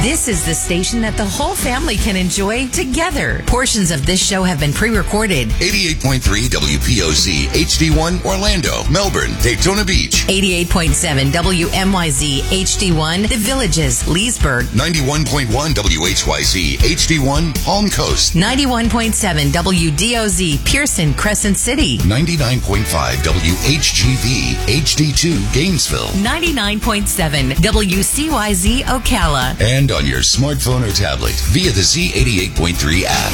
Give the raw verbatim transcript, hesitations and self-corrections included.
This is the station that the whole family can enjoy together. Portions of this show have been pre-recorded. eighty-eight point three W P O Z H D one Orlando, Melbourne, Daytona Beach. eighty-eight point seven W M Y Z H D one The Villages, Leesburg. ninety-one point one W H Y Z H D one Palm Coast. ninety-one point seven W D O Z Pearson, Crescent City. ninety-nine point five W H G V H D two Gainesville. ninety-nine point seven W C Y Z Ocala. And on your smartphone or tablet via the Z eighty-eight point three app.